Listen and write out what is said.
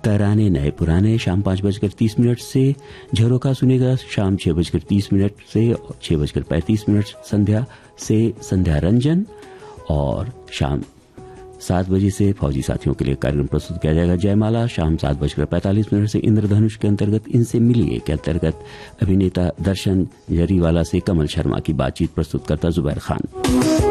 तराने नए पुराने शाम 5:30 से, झरोखा सुनेगा शाम 6:30 से 6:35 संध्या से संध्या रंजन, और शाम 7 बजे से फौजी साथियों के लिए कार्यक्रम प्रस्तुत किया जाएगा जयमाला। शाम 7:45 से इंद्रधनुष के अंतर्गत इनसे मिलिए के अंतर्गत अभिनेता दर्शन जरीवाला से कमल शर्मा की बातचीत प्रस्तुत करता जुबैर खान।